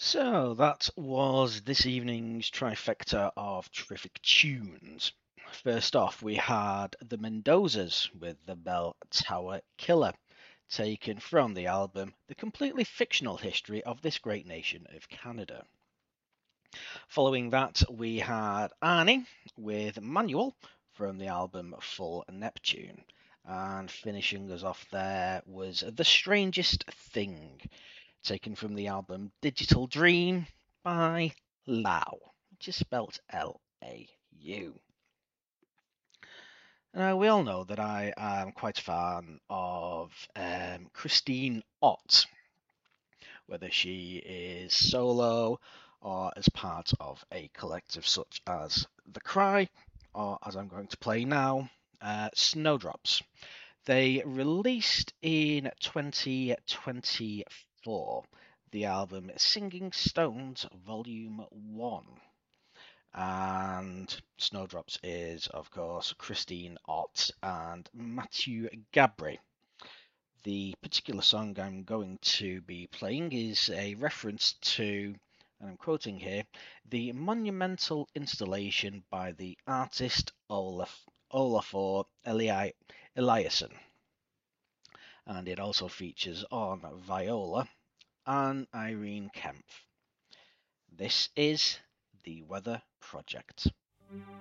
So that was this evening's trifecta of terrific tunes. First off, we had the Mendozas with the Bell Tower Killer, taken from the album The Completely Fictional History of This Great Nation of Canada. Following that, we had Arnie with Manual from the album Full Neptune. And finishing us off there was The Strangest Thing, taken from the album Digital Dream by Lau, which is spelt Lau. We all know that I am quite a fan of Christine Ott, whether she is solo or as part of a collective such as The Cry, or as I'm going to play now, Snowdrops. They released in 2024 the album Singing Stones Volume 1. And Snowdrops is, of course, Christine Ott and Matthew Gabry. The particular song I'm going to be playing is a reference to, and I'm quoting here, the monumental installation by the artist Olafur Eliasson. And it also features on viola and Irene Kempf. This is The Weather Project.